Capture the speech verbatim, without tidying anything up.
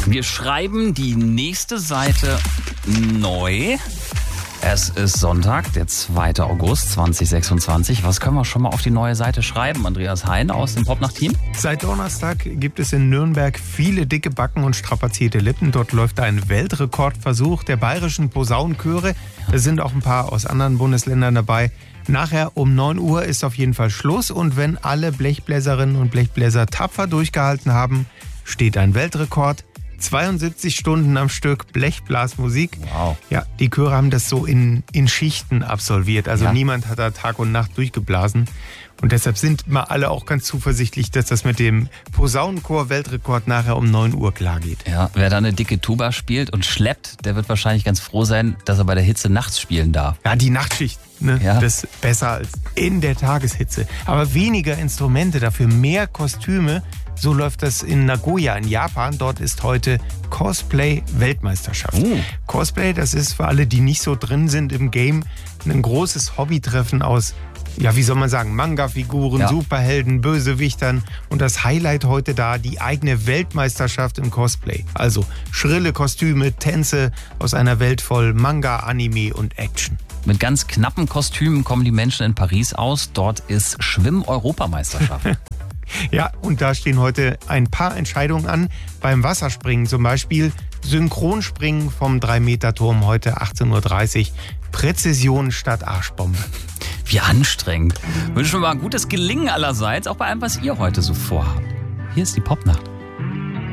Wir schreiben die nächste Seite neu. Es ist Sonntag, der zweite August zweitausendsechsundzwanzig. Was können wir schon mal auf die neue Seite schreiben? Andreas Hein aus dem Popnacht-Team. Seit Donnerstag gibt es in Nürnberg viele dicke Backen und strapazierte Lippen. Dort läuft ein Weltrekordversuch der bayerischen Posaunenchöre. Es sind auch ein paar aus anderen Bundesländern dabei. Nachher um neun Uhr ist auf jeden Fall Schluss. Und wenn alle Blechbläserinnen und Blechbläser tapfer durchgehalten haben, steht ein Weltrekord. zweiundsiebzig Stunden am Stück Blechblasmusik. Wow. Ja, die Chöre haben das so in, in Schichten absolviert. Also ja. niemand hat da Tag und Nacht durchgeblasen. Und deshalb sind mal alle auch ganz zuversichtlich, dass das mit dem Posaunenchor-Weltrekord nachher um neun Uhr klar geht. Ja, wer da eine dicke Tuba spielt und schleppt, der wird wahrscheinlich ganz froh sein, dass er bei der Hitze nachts spielen darf. Ja, die Nachtschicht, ne? Ja. Das ist besser als in der Tageshitze. Aber weniger Instrumente, dafür mehr Kostüme. So läuft das in Nagoya in Japan. Dort ist heute Cosplay-Weltmeisterschaft. Uh. Cosplay, das ist für alle, die nicht so drin sind im Game, ein großes Hobbytreffen aus, ja, wie soll man sagen, Manga-Figuren, ja. Superhelden, Bösewichtern. Und das Highlight heute da, die eigene Weltmeisterschaft im Cosplay. Also schrille Kostüme, Tänze aus einer Welt voll Manga, Anime und Action. Mit ganz knappen Kostümen kommen die Menschen in Paris aus. Dort ist Schwimm-Europameisterschaft. Ja, und da stehen heute ein paar Entscheidungen an. Beim Wasserspringen zum Beispiel Synchronspringen vom drei Meter Turm heute achtzehn Uhr dreißig. Präzision statt Arschbombe. Wie anstrengend. Wünschen wir mal ein gutes Gelingen allerseits, auch bei allem, was ihr heute so vorhabt. Hier ist die Popnacht.